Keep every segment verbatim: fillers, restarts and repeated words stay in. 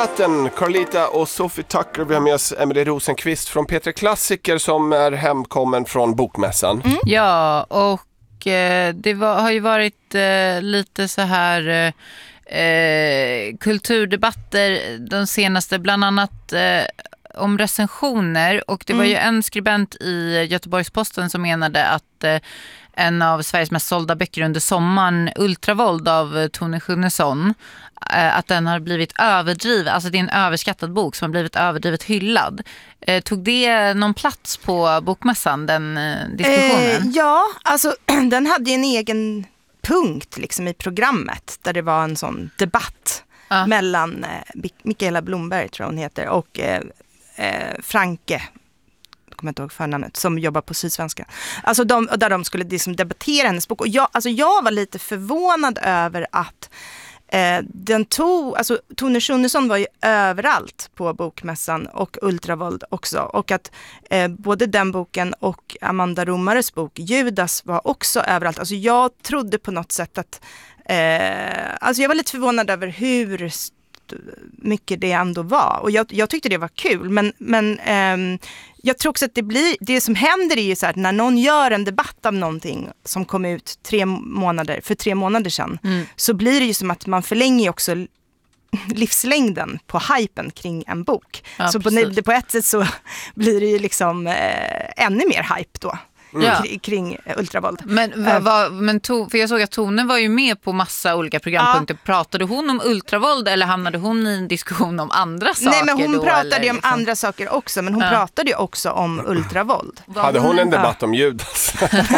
natten, Carlita och Sophie Tucker. Vi har med oss Emily Rosenqvist från P tre Klassiker som är hemkommen från Bokmässan. Mm. Ja, och eh, det var, har ju varit eh, lite så här eh, kulturdebatter de senaste, bland annat eh, om recensioner. Och det var mm. ju en skribent i Göteborgs-Posten som menade att eh, en av Sveriges mest sålda böcker under sommaren, Ultravåld av Tone Schunnesson, att den har blivit överdriven, alltså det är en överskattad bok som har blivit överdrivet hyllad. Tog det någon plats på Bokmässan, den diskussionen? Eh, ja, alltså den hade ju en egen punkt liksom i programmet där det var en sån debatt ja. mellan eh, Mikaela Blomberg, tror jag hon heter, och eh, eh, Franke, kommer inte ihåg förnamnet, som jobbar på Sydsvenskan. Alltså de, där de skulle liksom debattera hennes bok. Och jag, alltså jag var lite förvånad över att eh, den tog, alltså Tone Schunnesson var ju överallt på Bokmässan och Ultravåld också. Och att eh, både den boken och Amanda Romares bok Judas var också överallt. Alltså jag trodde på något sätt att eh, alltså jag var lite förvånad över hur mycket det ändå var. Och jag, jag tyckte det var kul. Men, men ehm, jag tror också att det blir, det som händer är ju så här, när någon gör en debatt av någonting som kom ut tre månader, för tre månader sedan, mm. så blir det ju som att man förlänger också livslängden på hypen kring en bok. Ja, så på, på ett sätt så blir det ju liksom eh, ännu mer hype då. Mm. Kring, kring Ultravåld. Men, va, va, men to, för jag såg att Tone var ju med på massa olika programpunkter. Ja. Pratade hon om Ultravåld eller hamnade hon i en diskussion om andra saker? Nej, men hon då, pratade eller, ju om liksom? andra saker också. Men hon ja. pratade ju också om Ultravåld. Hade hon en debatt ja. om Judas?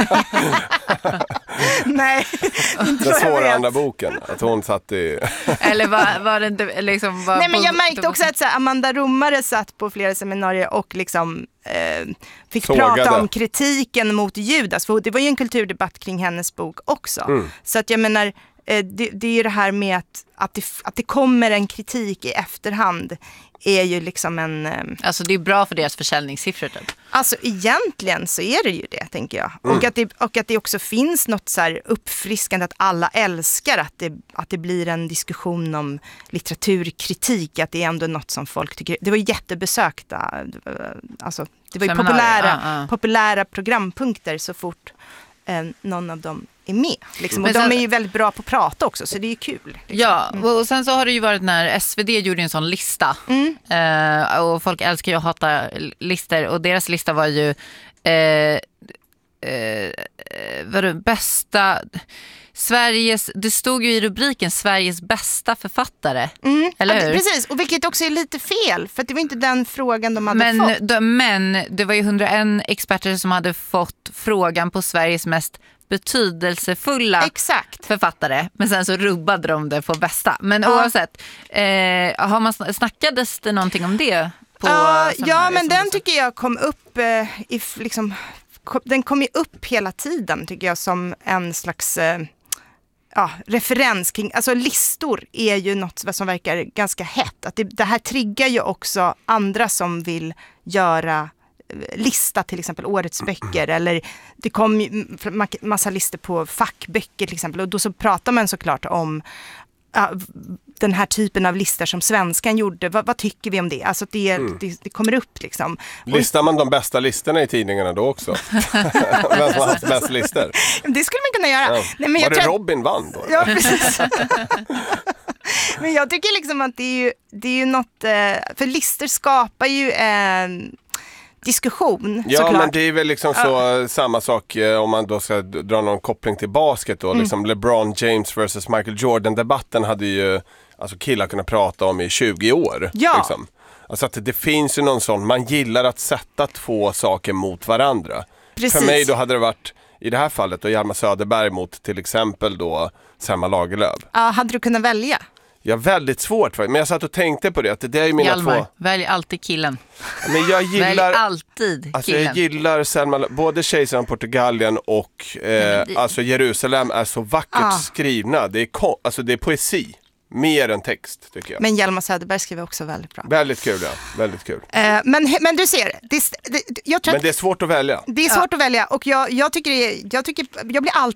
Nej. Den svåra andra boken. Att hon satt i... eller var, var det inte liksom... Var Nej, men jag på, märkte också att så här, Amanda Romare satt på flera seminarier och liksom... Eh, fick Sågade. prata om kritiken mot Judas, för det var ju en kulturdebatt kring hennes bok också. Mm. Så att jag menar, eh, det, det är ju det här med att, att, det, att det kommer en kritik i efterhand är ju liksom en... Eh, alltså det är bra för deras försäljningssiffror typ. Alltså egentligen så är det ju det, tänker jag. Mm. Och, att det, och att det också finns något så här uppfriskande att alla älskar att det, att det blir en diskussion om litteraturkritik, att det är ändå något som folk tycker. Det var jättebesökta, alltså det var ju populära, ah, ah. populära programpunkter så fort eh, någon av dem är med. Liksom. Och sen, de är ju väldigt bra på att prata också, så det är ju kul. Liksom. Ja, och sen så har det ju varit när S V D gjorde en sån lista. Mm. Eh, och folk älskar ju att hata listor. Och deras lista var ju eh, eh, var det bästa... Sveriges, det stod ju i rubriken Sveriges bästa författare. Mm, eller hur? Precis, och vilket också är lite fel, för det var inte den frågan de hade men, fått. De, men det var ju hundraen experter som hade fått frågan på Sveriges mest betydelsefulla Exakt. författare. Men sen så rubbade de det på bästa. Men ja. oavsett, eh, har man snackades det någonting om det? På uh, ja, men den tycker jag kom upp eh, i, liksom, kom, den kom ju upp hela tiden tycker jag som en slags... Eh, Ja, referens kring, alltså listor är ju något som verkar ganska hett. Att det, det här triggar ju också andra som vill göra lista, till exempel årets böcker, eller det kom ju massa listor på fackböcker till exempel, och då så pratar man såklart om ja, den här typen av listor som Svenskan gjorde. Va, vad tycker vi om det? Alltså det, mm. det, det kommer upp liksom. Listar man de bästa listorna i tidningarna då också? Vem som har haft bäst listor? Det skulle man kunna göra. Ja. Nej, men jag Var det tror... Robin vann då? Ja, precis. Men jag tycker liksom att det är ju, det är ju något, för listor skapar ju en diskussion. Ja, såklart. Men det är väl liksom så ja. samma sak om man då ska dra någon koppling till basket då. Mm. Liksom LeBron James versus Michael Jordan-debatten hade ju alltså killar kunnat prata om i tjugo år. Ja. Liksom. Alltså att det finns ju någon sån, man gillar att sätta två saker mot varandra. Precis. För mig då hade det varit, i det här fallet då, Hjalmar Söderberg mot till exempel då Selma Lagerlöf. Ja, hade du kunnat välja? Ja, väldigt svårt. Men jag satt och tänkte på det. Att det är ju mina Hjalmar, två... välj alltid killen. Men jag gillar... Välj alltid killen. Alltså jag gillar Selma, både Kejsaren av Portugalien och eh, det... alltså Jerusalem är så vackert ah. skrivna. Det är, ko- alltså det är poesi. Mer än text, tycker jag. Men Hjalmar Söderberg skriver också väldigt bra. Väldigt kul, ja. Väldigt kul. Eh, men, men du ser, det, det, jag tror men det är svårt att välja. Det är svårt ja. att välja. Och jag, jag, tycker det, jag, tycker, jag blir alltid